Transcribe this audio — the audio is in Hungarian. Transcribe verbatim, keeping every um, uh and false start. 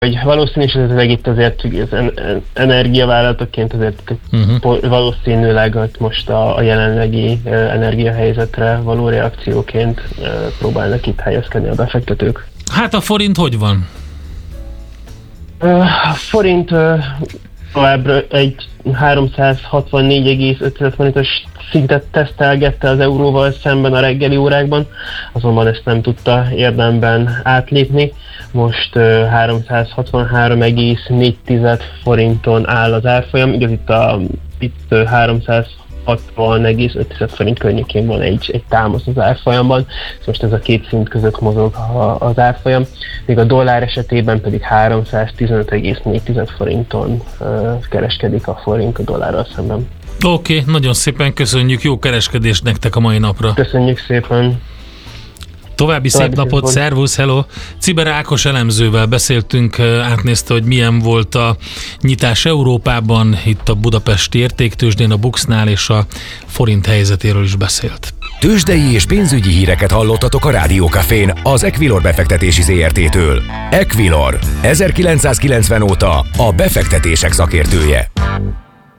hogy valószínűleg itt azért az energiavállalatokként azért uh-huh. valószínűleg most a, a jelenlegi energiahelyzetre való reakcióként próbálnak itt helyezkedni a befektetők. Hát a forint hogy van? A forint továbbra egy háromszázhatvannégy egész öt forintos szintet tesztelgette az euróval szemben a reggeli órákban, azonban ezt nem tudta érdemben átlépni. Most uh, háromszázhatvanhárom egész négy forinton áll az árfolyam, igaz itt, a, itt uh, háromszázhatvan egész öt forint környékén van egy, egy támasz az árfolyamban, most ez a két szint között mozog a, az árfolyam, míg a dollár esetében pedig háromszáztizenöt egész négy forinton uh, kereskedik a forint a dollárral szemben. Oké, okay, nagyon szépen köszönjük, jó kereskedést nektek a mai napra. Köszönjük szépen. További, További szép napot, szervusz, hello! Ciber Ákos elemzővel beszéltünk, átnézte, hogy milyen volt a nyitás Európában, itt a budapesti értéktőzsdén, a buxnál, és a forint helyzetéről is beszélt. Tőzsdei és pénzügyi híreket hallottatok a Rádió Cafén az Equilor befektetési zé er té-től. Equilor, ezerkilencszázkilencven óta a befektetések szakértője.